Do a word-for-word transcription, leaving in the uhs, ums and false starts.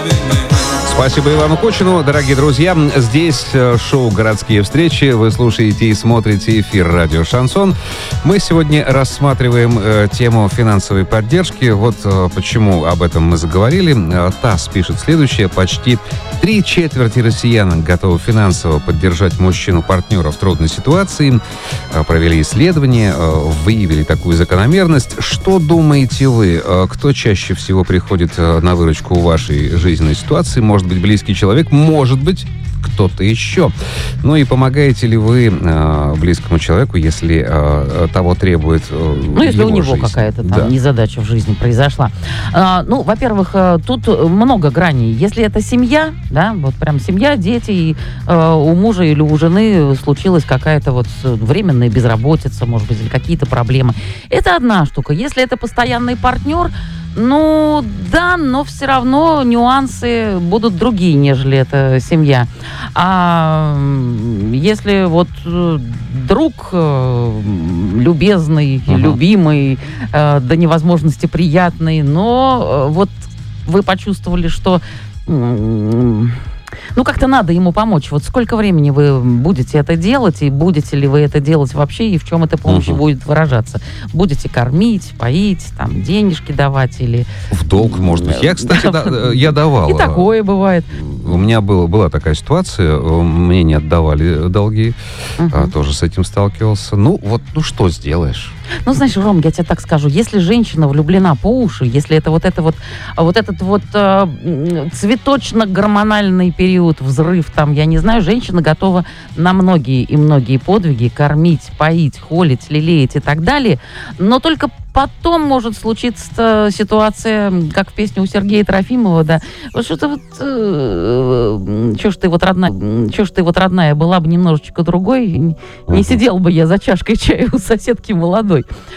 Спасибо Ивану Кочину. Дорогие друзья, здесь шоу «Городские встречи». Вы слушаете и смотрите эфир радио «Шансон». Мы сегодня рассматриваем э, тему финансовой поддержки. Вот э, почему об этом мы заговорили. ТАСС пишет следующее. Почти три четверти россиян готовы финансово поддержать мужчину-партнера в трудной ситуации. Э, провели исследование, э, выявили такую закономерность. Что думаете вы? Э, кто чаще всего приходит э, на выручку в вашей жизненной ситуации? Может быть, близкий человек, может быть, кто-то еще. Ну и помогаете ли вы э, близкому человеку, если э, того требует э, Ну, если у него жизнь? какая-то там Да. незадача в жизни произошла. А, ну, во-первых, э, тут много граней. Если это семья, да, вот прям семья, дети, и э, у мужа или у жены случилась какая-то вот временная безработица, может быть, или какие-то проблемы. Это одна штука. Если это постоянный партнер, ну, да, но все равно нюансы будут другие, нежели эта семья. А если вот друг э, любезный, Угу. любимый, э, до невозможности приятный, но э, вот вы почувствовали, что... м, Ну, как-то надо ему помочь. Вот сколько времени вы будете это делать, и будете ли вы это делать вообще, и в чем эта помощь Мгм. будет выражаться? Будете кормить, поить, там, денежки давать или... В долг, может быть. Я, кстати, Да. да, я давал. И такое бывает. У меня было, была такая ситуация, мне не отдавали долги, Мгм. а, тоже с этим сталкивался. Ну, вот, ну что сделаешь? Ну, знаешь, Ром, я тебе так скажу, если женщина влюблена по уши, если это вот это вот, вот этот вот э, м, цветочно-гормональный период, взрыв там, я не знаю, женщина готова на многие и многие подвиги кормить, поить, холить, лелеять и так далее, но только потом может случиться ситуация, как в песне у Сергея Трофимова, да, вот что-то вот, э, чё ж ты вот родная, чё ж ты вот родная, была бы немножечко другой, не Мгм. сидел бы я за чашкой чая у соседки молодой.